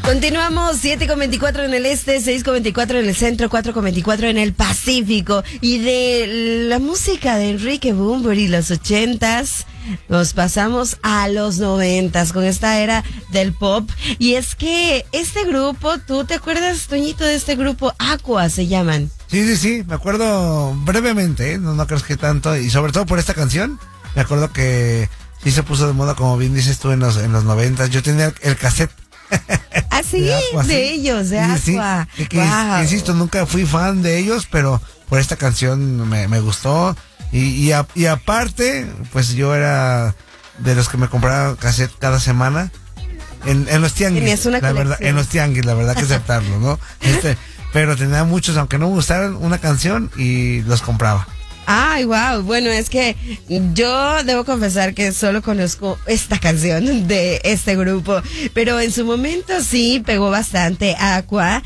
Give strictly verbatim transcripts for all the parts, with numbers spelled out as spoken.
Continuamos, siete con veinticuatro en el este, seis con veinticuatro en el centro, cuatro con veinticuatro en el Pacífico. Y de la música de Enrique Bunbury, los ochentas, nos pasamos a los noventas con esta era del pop. Y es que este grupo, ¿tú te acuerdas, Toñito, de este grupo? Aqua se llaman. Sí, sí, sí, me acuerdo brevemente, ¿eh? no, no crees que tanto, y sobre todo por esta canción, me acuerdo que sí se puso de moda, como bien dices tú, en los en los noventas. Yo tenía el, el cassette. Ah, sí, de, Aqua, de sí. ellos, de sí, Aqua. Sí, que, wow. que, insisto, nunca fui fan de ellos, pero por esta canción me, me gustó. Y, y, a, y aparte, pues yo era de los que me compraba cassette cada semana en, en los tianguis. Tenías una la verdad, en los tianguis, la verdad que aceptarlo, ¿no? Este, pero tenía muchos, aunque no me gustaran, una canción y los compraba. Ay, wow. Bueno, es que yo debo confesar que solo conozco esta canción de este grupo, pero en su momento sí pegó bastante Aqua.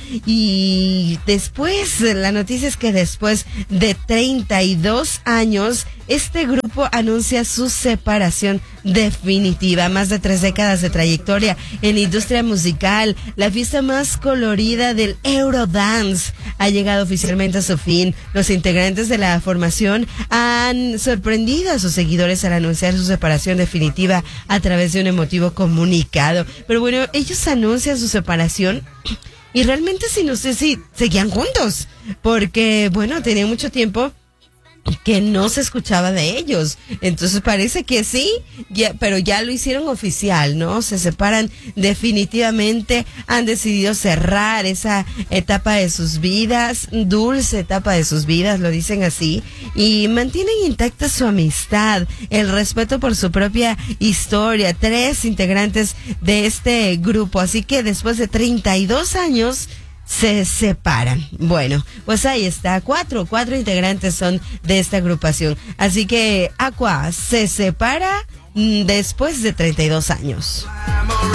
Y después, la noticia es que después de treinta y dos años, este grupo anuncia su separación definitiva. Más de tres décadas de trayectoria en la industria musical, la fiesta más colorida del Eurodance ha llegado oficialmente a su fin. Los integrantes de la formación han sorprendido a sus seguidores al anunciar su separación definitiva a través de un emotivo comunicado. Pero bueno, ellos anuncian su separación y realmente sí, no sé si seguían juntos, porque bueno, tenían mucho tiempo que no se escuchaba de ellos. Entonces parece que sí, ya, pero ya lo hicieron oficial, ¿no? Se separan definitivamente, han decidido cerrar esa etapa de sus vidas, dulce etapa de sus vidas, lo dicen así, y mantienen intacta su amistad, el respeto por su propia historia. Tres integrantes de este grupo, así que después de treinta y dos años se separan. Bueno, pues ahí está, cuatro, cuatro integrantes son de esta agrupación. Así que Aqua se separa después de treinta y dos años.